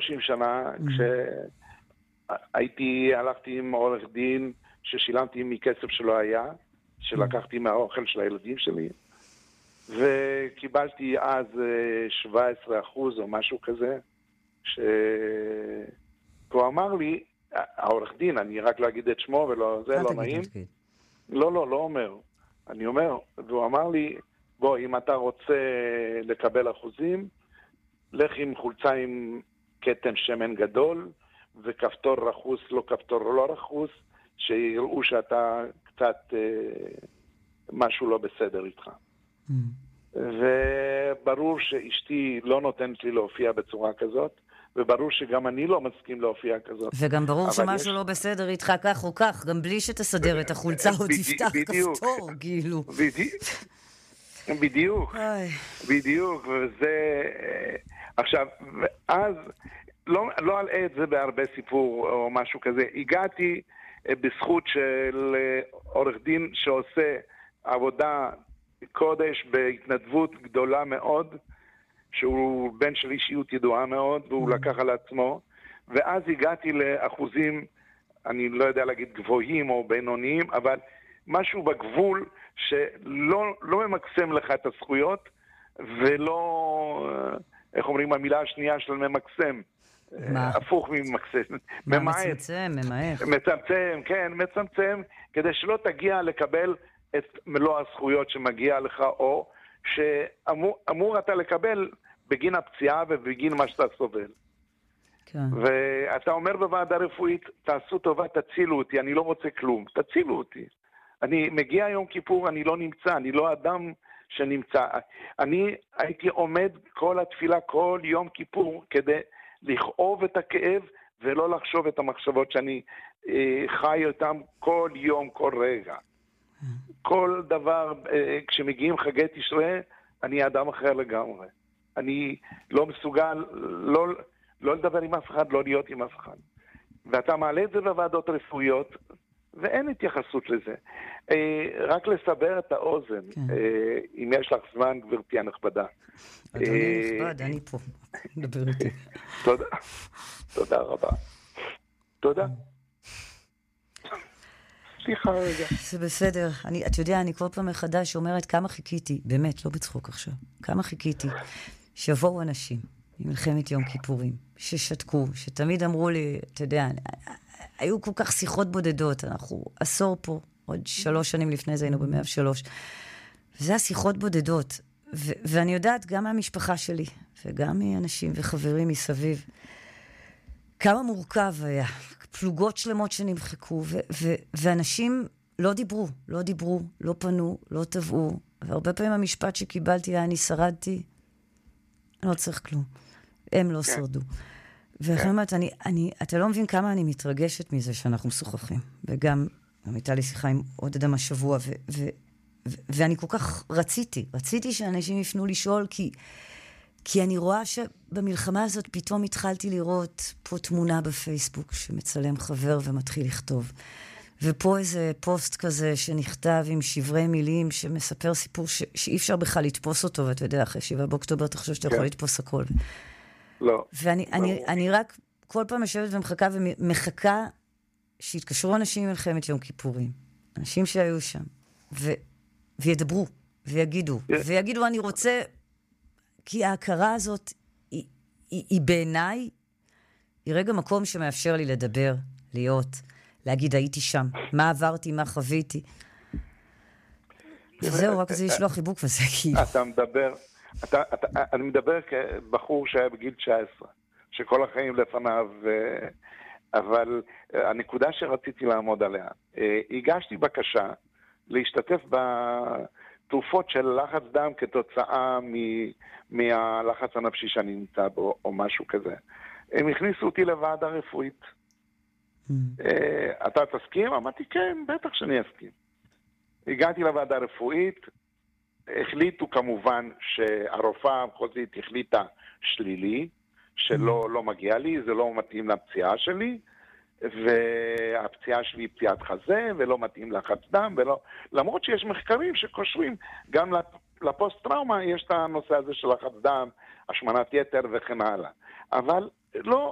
30 שנה, הלכתי עם עורך דין ששילמתי מכסף שלא היה, שלקחתי מהאוכל של הילדים שלי, וקיבלתי אז 17% או משהו כזה, והוא אמר לי, העורך דין, אני רק לא אגיד את שמו ולא, זה לא נעים. לא אומר. אני אומר, והוא אמר לי, בוא, אם אתה רוצה לקבל אחוזים, לך עם חולצה עם קטן שמן גדול, וכפתור רחוס, לא כפתור לא רחוס, שיראו שאתה קצת משהו לא בסדר איתך. וברור שאשתי לא נותנת לי להופיע בצורה כזאת, וברור שגם אני לא מסכים להופיע כזאת. וגם ברור שמשהו לא בסדר איתך כך או כך, גם בלי שתסדר את החולצה או תפתח כפתור, כאילו. בדיוק, וזה... עכשיו, אז, לא אלאה את זה בהרבה סיפור או משהו כזה, הגעתי בזכות של עורך דין שעושה עבודה קודש בהתנדבות גדולה מאוד, שהוא בן של אישיות ידועה מאוד, והוא לקח על עצמו, ואז הגעתי לאחוזים, אני לא יודע להגיד גבוהים או בינוניים, אבל משהו בגבול שלא ממקסם לך את הזכויות, ולא, איך אומרים, המילה השנייה של ממקסם. הפוך ממקסם. מצמצם, כדי שלא תגיע לקבל את מלוא הזכויות שמגיע לך, או שאמור אתה לקבל בגין הפציעה ובגין מה שאתה סובל. כן. ואתה אומר בוועדה רפואית, תעשו טובה, תצילו אותי, אני לא רוצה כלום, תצילו אותי. אני מגיע יום כיפור, אני לא נמצא, אני לא אדם שנמצא. אני הייתי עומד כל התפילה, כל יום כיפור, כדי לכאוב את הכאב ולא לחשוב את המחשבות שאני חי אותם כל יום, כל רגע. כל דבר, כשמגיעים חגי תשרי, אני אדם אחר לגמרי. אני לא מסוגל לא לדבר עם אף אחד, לא להיות עם אף אחד. ואתה מעלה את זה בוועדות רפואיות, ואין התייחסות לזה. רק לסבר את האוזן, אם יש לך זמן, גברתי הנכבדה. אדוני נכבד, אני פה. דבר איתי. תודה רבה. תודה. סליחה רגע. זה בסדר. אתה יודע, אני כל פעם מחדש אומרת כמה חיכיתי, באמת, לא בצחוק עכשיו, כמה חיכיתי, שיבואו אנשים ממלחמת יום כיפורים, ששתקו, שתמיד אמרו לי, אתה יודע, היו כל כך שיחות בודדות, אנחנו עשור פה, עוד 3 שנים לפני זה היינו ב-103, וזה השיחות בודדות, ואני יודעת גם מהמשפחה שלי, וגם מאנשים וחברים מסביב, כמה מורכב היה, פלוגות שלמות שנמחקו, ואנשים לא דיברו, לא פנו, לא טבעו, והרבה פעמים המשפט שקיבלתי היה, אני שרדתי, אני לא צריך כלום, הם לא שרדו. ואחרי אומרת, אתה לא מבין כמה אני מתרגשת מזה שאנחנו משוחחים, וגם הייתה לי שיחה עם עוד אדם השבוע, ואני כל כך רציתי שאנשים יפנו לשאול, כי אני רואה שבמלחמה הזאת פתאום התחלתי לראות פה תמונה בפייסבוק שמצלם חבר ומתחיל לכתוב. ופה איזה פוסט כזה שנכתב עם שברי מילים שמספר סיפור שאי אפשר בכלל לתפוס אותו, ואתה יודע, אחרי 7 באוקטובר אתה חושב שאתה יכול לתפוס הכל. לא. ואני רק כל פעם יושבת ומחכה שיתקשרו אנשים ממלחמת יום כיפורים. אנשים שהיו שם. וידברו, ויגידו אני רוצה... כי ההכרה הזאת היא בעיניי, היא רגע מקום שמאפשר לי לדבר, להיות, להגיד הייתי שם, מה עברתי, מה חוויתי. וזהו, רק זה לשלוח חיבוק וזה כאילו. אני מדבר כבחור שהיה בגיל 19, שכל החיים לפניו, אבל הנקודה שרציתי לעמוד עליה, הגשתי בקשה להשתתף תרופות של לחץ דם כתוצאה מהלחץ הנפשי שאני נמצא בו, או משהו כזה. הם הכניסו אותי לוועדה רפואית. אתה תסכים? אמרתי, כן, בטח שאני אסכים. הגעתי לוועדה רפואית, החליטו כמובן שהרופאה המחוזית החליטה שלילי, שלא מגיע לי, זה לא מתאים לפציעה שלי, והפציעה שלי היא פציעת חזה, ולא מתאים לחץ דם, למרות שיש מחקרים שקושרים, גם לפוסט-טראומה יש את הנושא הזה של לחץ דם, השמנת יתר וכן הלאה. אבל לא,